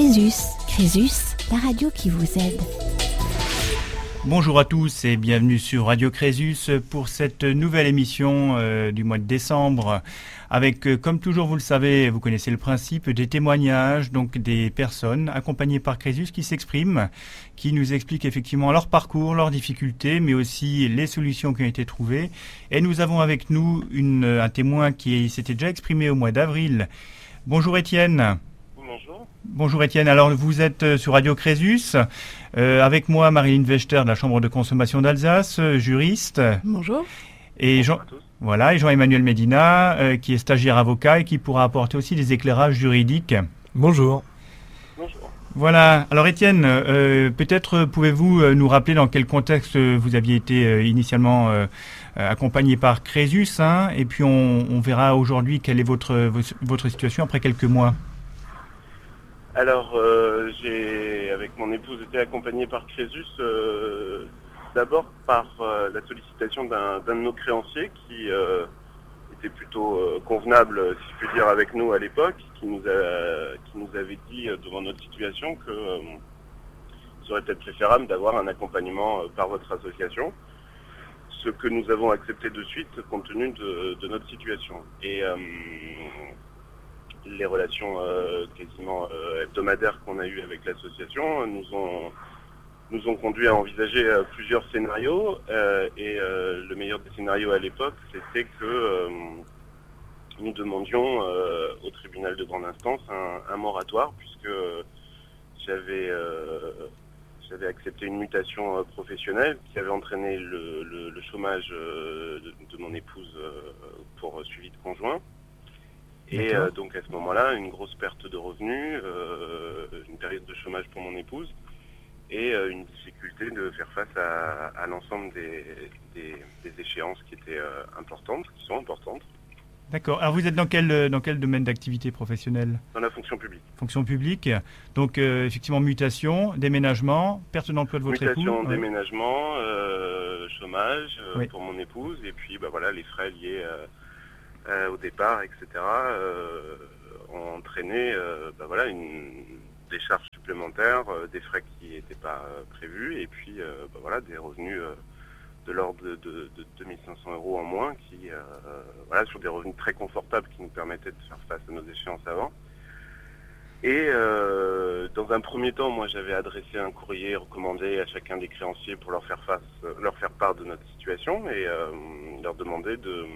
Crésus. Crésus, la radio qui vous aide. Bonjour à tous et bienvenue sur Radio Crésus pour cette nouvelle émission du mois de décembre avec, comme toujours vous le savez, vous connaissez le principe, des témoignages, donc des personnes accompagnées par Crésus qui s'expriment, qui nous expliquent effectivement leur parcours, leurs difficultés, mais aussi les solutions qui ont été trouvées. Et nous avons avec nous un témoin qui s'était déjà exprimé au mois d'avril. Bonjour Étienne. Bonjour Étienne, alors vous êtes sur Radio Crésus, avec moi Marilyn Vechter de la Chambre de consommation d'Alsace, juriste. Bonjour. Et Jean-Emmanuel Medina, qui est stagiaire avocat et qui pourra apporter aussi des éclairages juridiques. Bonjour. Voilà, alors Étienne, peut-être pouvez-vous nous rappeler dans quel contexte vous aviez été initialement accompagné par Crésus, et puis on verra aujourd'hui quelle est votre situation après quelques mois. Alors, j'ai, avec mon épouse, été accompagné par Crésus, d'abord par la sollicitation d'un de nos créanciers qui était plutôt convenable, si je puis dire, avec nous à l'époque, qui nous avait dit, devant notre situation, que il serait peut-être préférable d'avoir un accompagnement par votre association, ce que nous avons accepté de suite compte tenu de notre situation. Et les relations quasiment hebdomadaires qu'on a eues avec l'association nous ont conduit à envisager plusieurs scénarios et le meilleur des scénarios à l'époque, c'était que nous demandions au tribunal de grande instance un moratoire, puisque j'avais accepté une mutation professionnelle qui avait entraîné le chômage de mon épouse pour suivi de conjoint. Et donc à ce moment-là, une grosse perte de revenus, une période de chômage pour mon épouse et une difficulté de faire face à l'ensemble des échéances qui étaient importantes, qui sont importantes. D'accord. Alors vous êtes dans quel domaine d'activité professionnelle ? Dans la fonction publique. Fonction publique. Donc effectivement mutation, déménagement, perte d'emploi de votre épouse. Mutation, déménagement, chômage pour mon épouse et puis les frais liés au départ, etc., ont entraîné des charges supplémentaires, des frais qui n'étaient pas prévus, et puis des revenus de l'ordre de 2500 € en moins, sur des revenus très confortables qui nous permettaient de faire face à nos échéances avant. Et dans un premier temps, moi j'avais adressé un courrier recommandé à chacun des créanciers pour leur faire part de notre situation et leur demander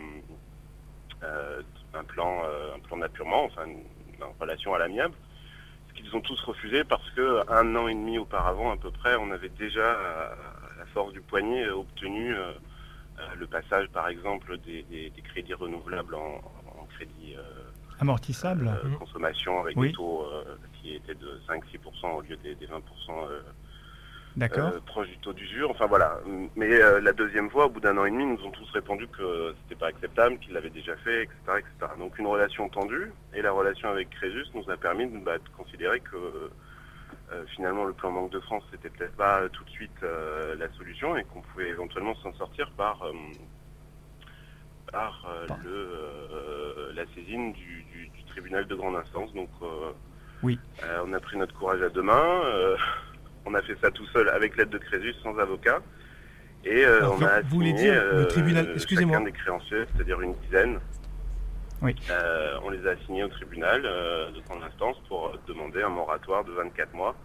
un plan d'appurement, enfin une relation à l'amiable, ce qu'ils ont tous refusé parce que 1 an et demi auparavant à peu près, on avait déjà à la force du poignet obtenu le passage par exemple des crédits renouvelables en crédit amortissable, consommation avec des taux qui étaient de 5-6% au lieu des 20% proche du taux d'usure, mais la deuxième fois, au bout d'1 an et demi, nous ont tous répondu que c'était pas acceptable, qu'ils l'avaient déjà fait, etc., etc. Donc une relation tendue, et la relation avec Crésus nous a permis de considérer que finalement le plan Banque de France c'était peut-être pas tout de suite la solution, et qu'on pouvait éventuellement s'en sortir par la saisine du tribunal de grande instance. Donc on a pris notre courage à deux mains. On a fait ça tout seul avec l'aide de Crésus, sans avocat. Et on a assigné le tribunal, excusez-moi, chacun des créanciers, c'est-à-dire une dizaine. Oui. On les a assignés au tribunal de grande instance pour demander un moratoire de 24 mois,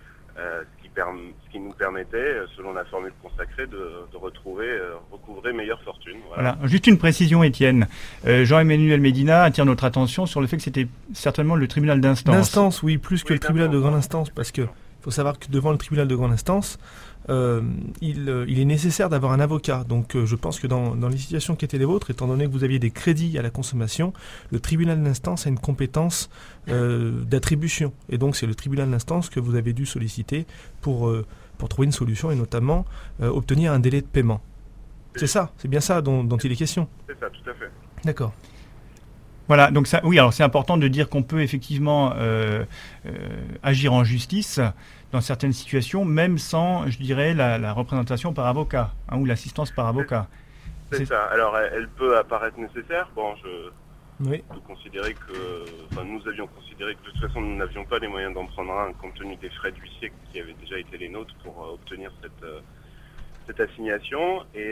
ce qui nous permettait, selon la formule consacrée, de recouvrer meilleure fortune. Voilà. Juste une précision, Étienne. Jean-Emmanuel Medina attire notre attention sur le fait que c'était certainement le tribunal d'instance. D'instance, oui, plus que le tribunal de grande instance, parce que il faut savoir que devant le tribunal de grande instance, il est nécessaire d'avoir un avocat. Donc je pense que dans les situations qui étaient les vôtres, étant donné que vous aviez des crédits à la consommation, le tribunal d'instance a une compétence d'attribution. Et donc c'est le tribunal d'instance que vous avez dû solliciter pour trouver une solution et notamment obtenir un délai de paiement. C'est bien ça dont il est question. C'est ça, tout à fait. D'accord. Voilà, donc ça, oui, alors c'est important de dire qu'on peut effectivement agir en justice dans certaines situations, même sans, je dirais, la représentation par avocat, ou l'assistance par avocat. C'est ça. Alors, elle peut apparaître nécessaire. Bon, Oui. Nous avions considéré que de toute façon nous n'avions pas les moyens d'en prendre un compte tenu des frais d'huissier qui avaient déjà été les nôtres pour obtenir cette assignation et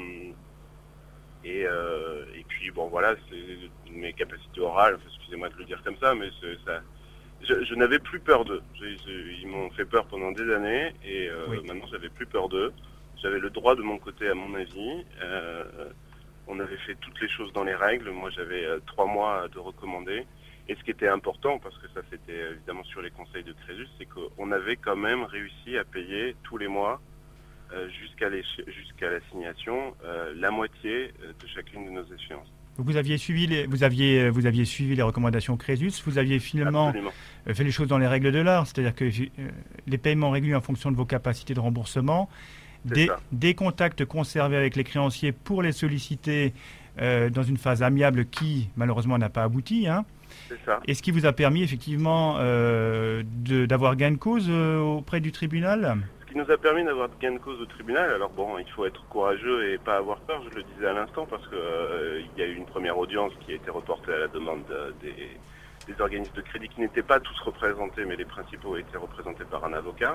puis bon voilà, c'est mes capacités orales, excusez-moi de le dire comme ça, mais je n'avais plus peur d'eux. Ils m'ont fait peur pendant des années et maintenant j'avais plus peur d'eux. J'avais le droit de mon côté à mon avis. On avait fait toutes les choses dans les règles. Moi j'avais 3 mois de recommander. Et ce qui était important, parce que ça c'était évidemment sur les conseils de Crésus, c'est qu'on avait quand même réussi à payer tous les mois jusqu'à l'assignation la moitié de chacune de nos échéances. Donc vous aviez suivi les recommandations Crésus, vous aviez finalement fait les choses dans les règles de l'art, c'est-à-dire que les paiements réguliers en fonction de vos capacités de remboursement, des contacts conservés avec les créanciers pour les solliciter dans une phase amiable qui malheureusement n'a pas abouti. C'est ça. Et ce qui vous a permis effectivement d'avoir gain de cause auprès du tribunal ? Ce qui nous a permis d'avoir gain de cause au tribunal, alors bon, il faut être courageux et pas avoir peur, je le disais à l'instant, parce que il y a eu une première audience qui a été reportée à la demande des organismes de crédit qui n'étaient pas tous représentés, mais les principaux étaient représentés par un avocat.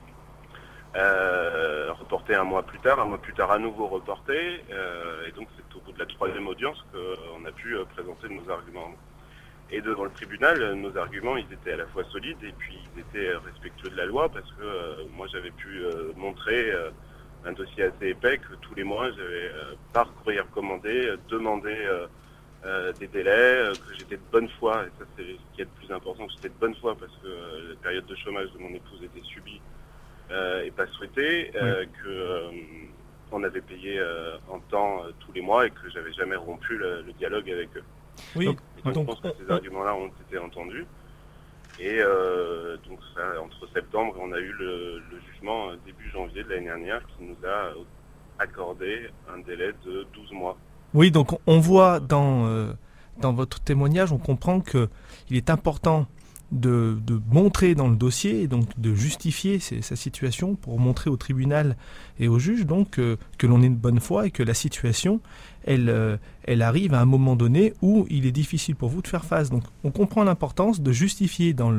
Reporté un mois plus tard à nouveau reporté, et donc c'est au bout de la 3e audience qu'on a pu présenter nos arguments. Et devant le tribunal, nos arguments, ils étaient à la fois solides et puis ils étaient respectueux de la loi parce que moi j'avais pu montrer un dossier assez épais que tous les mois j'avais par courrier recommandé demandé des délais, que j'étais de bonne foi, et ça c'est ce qui est le plus important, que j'étais de bonne foi parce que la période de chômage de mon épouse était subie et pas souhaitée, qu'on avait payé en temps tous les mois et que j'avais jamais rompu le dialogue avec eux. Oui, donc je pense que ces arguments-là ont été entendus. Et donc ça, entre septembre, on a eu le jugement début janvier de l'année dernière qui nous a accordé un délai de 12 mois. Oui, donc on voit dans votre témoignage, on comprend qu'il est important de montrer dans le dossier et donc de justifier sa situation pour montrer au tribunal et au juge donc que l'on est de bonne foi et que la situation elle arrive à un moment donné où il est difficile pour vous de faire face. Donc on comprend l'importance de justifier dans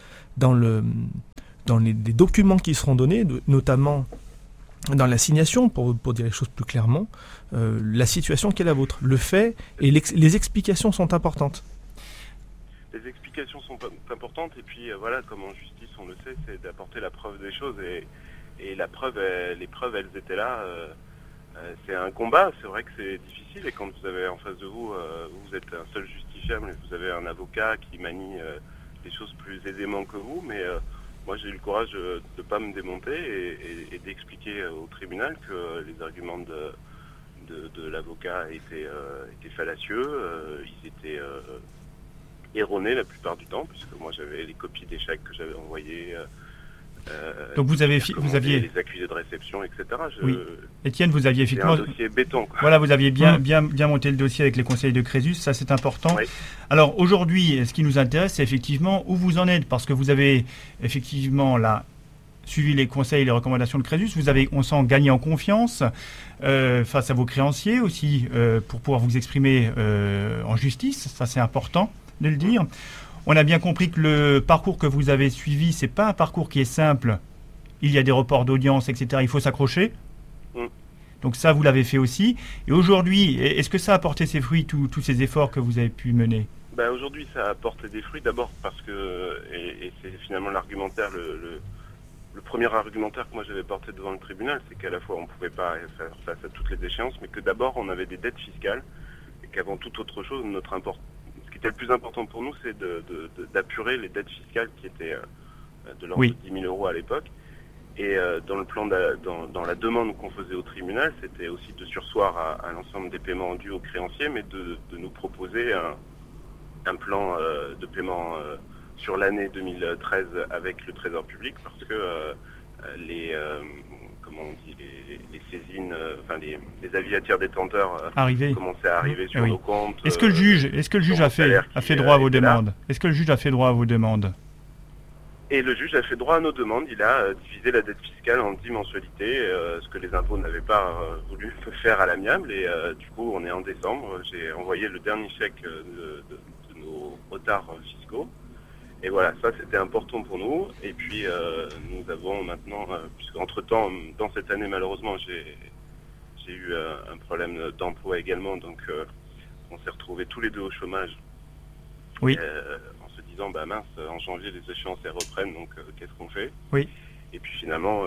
les documents qui seront donnés, notamment dans l'assignation, pour dire les choses plus clairement, la situation qui est la vôtre. Le fait et les explications sont importantes. Les explications sont importantes et puis voilà, comme en justice on le sait, c'est d'apporter la preuve des choses et la preuve, les preuves elles étaient là. C'est un combat, c'est vrai que c'est difficile et quand vous avez en face de vous, vous êtes un seul justiciable et vous avez un avocat qui manie les choses plus aisément que vous, mais moi j'ai eu le courage de ne pas me démonter et d'expliquer au tribunal que les arguments de l'avocat étaient fallacieux, ils étaient erronés la plupart du temps, puisque moi j'avais les copies des chèques que j'avais envoyés. Donc vous aviez les accusés de réception, etc. Oui. Étienne, vous aviez effectivement un dossier béton, quoi. Voilà, vous aviez bien monté le dossier avec les conseils de Crésus, ça c'est important. Oui. Alors aujourd'hui, ce qui nous intéresse, c'est effectivement où vous en êtes, parce que vous avez effectivement là suivi les conseils et les recommandations de Crésus. Vous avez, on sent, gagné en confiance face à vos créanciers aussi pour pouvoir vous exprimer en justice. Ça c'est important de le dire. On a bien compris que le parcours que vous avez suivi, c'est pas un parcours qui est simple. Il y a des reports d'audience, etc. Il faut s'accrocher. Donc ça, vous l'avez fait aussi. Et aujourd'hui, est-ce que ça a porté ses fruits, tous ces efforts que vous avez pu mener ? Aujourd'hui, ça a porté des fruits. D'abord parce que, et c'est finalement l'argumentaire, le premier argumentaire que moi j'avais porté devant le tribunal, c'est qu'à la fois on ne pouvait pas faire face à toutes les échéances, mais que d'abord on avait des dettes fiscales et qu'avant toute autre chose, ce qui était le plus important pour nous, c'est d'apurer les dettes fiscales qui étaient de l'ordre de 10 000 euros à l'époque. Et dans le plan dans la demande qu'on faisait au tribunal, c'était aussi de surseoir à l'ensemble des paiements dus aux créanciers, mais de nous proposer un plan de paiement sur l'année 2013 avec le Trésor public, parce que les saisines, les avis à tiers détenteurs commençaient à arriver sur nos comptes. Est-ce que le juge a fait droit à vos demandes ? Est-ce que le juge a fait droit à vos demandes ? Et le juge a fait droit à nos demandes. Il a divisé la dette fiscale en 10 mensualités, ce que les impôts n'avaient pas voulu faire à l'amiable. Et du coup, on est en décembre. J'ai envoyé le dernier chèque de nos retards fiscaux. Et voilà, ça c'était important pour nous. Et puis nous avons maintenant, puisqu'entre-temps, dans cette année malheureusement, j'ai eu un problème d'emploi également. Donc on s'est retrouvés tous les deux au chômage. Oui. En se disant, bah mince, en janvier les échéances elles reprennent, donc qu'est-ce qu'on fait? Oui. Et puis finalement,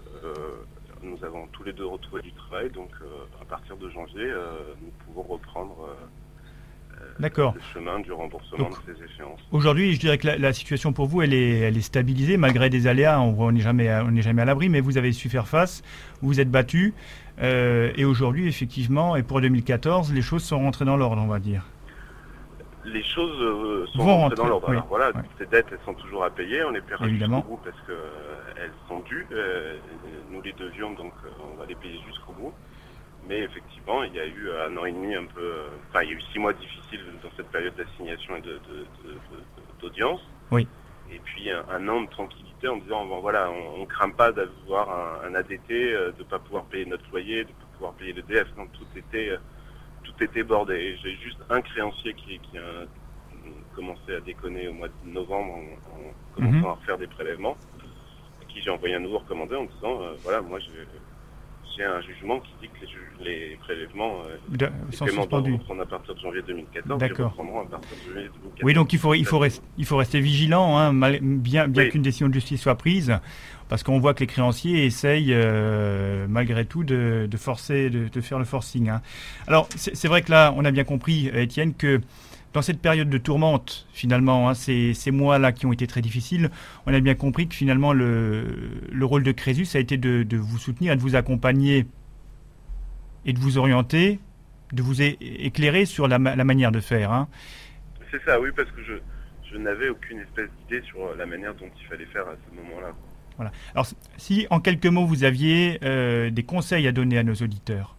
nous avons tous les deux retrouvé du travail, donc à partir de janvier, nous pouvons reprendre D'accord. le chemin du remboursement Donc, de ces échéances. Aujourd'hui, je dirais que la situation pour vous, elle est stabilisée, malgré des aléas, on n'est jamais à l'abri, mais vous avez su faire face, vous vous êtes battu, et aujourd'hui, effectivement, et pour 2014, les choses sont rentrées dans l'ordre, on va dire. Les choses sont Vont rentrées dans rentrer, l'ordre. oui. Alors voilà, Ouais. ces dettes, elles sont toujours à payer, on les paiera Évidemment. jusqu'au bout parce que elles sont dues. Nous les devions, donc on va les payer jusqu'au bout. Mais effectivement, il y a eu un an et demi un peu... Enfin, il y a eu 6 mois difficiles dans cette période d'assignation et d'audience. Oui. Et puis un an de tranquillité en disant, bon, voilà, on ne craint pas d'avoir un ADT, de ne pas pouvoir payer notre loyer, de ne pas pouvoir payer le DF. Donc tout était bordé. Et j'ai juste un créancier qui a commencé à déconner au mois de novembre en commençant à refaire des prélèvements, à qui j'ai envoyé un nouveau recommandé en disant, voilà, moi j'ai un jugement qui dit que les prélèvements sont paiements doivent suspendus. reprendre à partir de janvier 2014, D'accord. ils reprendront à partir de janvier 2014. Oui, donc il faut rester vigilant, hein, bien Oui. qu'une décision de justice soit prise, parce qu'on voit que les créanciers essayent malgré tout de forcer, de faire le forcing. Hein. Alors c'est vrai que là, on a bien compris, Étienne, que dans cette période de tourmente, finalement, hein, ces mois-là qui ont été très difficiles, on a bien compris que finalement le rôle de Crésus a été de vous soutenir et de vous accompagner et de vous orienter, de vous éclairer sur la manière de faire. Hein. C'est ça, oui, parce que je n'avais aucune espèce d'idée sur la manière dont il fallait faire à ce moment-là. Voilà. Alors, si en quelques mots vous aviez des conseils à donner à nos auditeurs.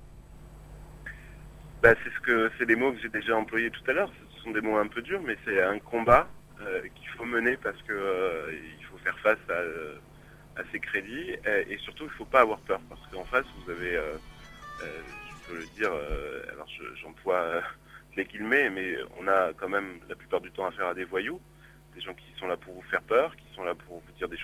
Bah, c'est des mots que j'ai déjà employés tout à l'heure. Ce sont des mots un peu durs, mais c'est un combat qu'il faut mener parce que il faut faire face à ces crédits et surtout il ne faut pas avoir peur parce qu'en face vous avez, je peux le dire, alors j'emploie les guillemets, mais on a quand même la plupart du temps affaire à des voyous, des gens qui sont là pour vous faire peur, qui sont là pour vous dire des